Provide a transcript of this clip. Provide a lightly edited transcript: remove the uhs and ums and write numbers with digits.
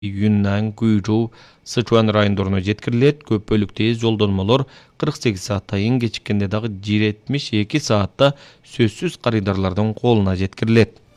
Yunnan, Guyruv, Sichuan rayonlarına жеткирилет. Көп бөлүк тез жолдонмолор 48 сааттайын кечиккенде дагы 72 саатта сөзсүз карыдарлардын колуна жеткирилет.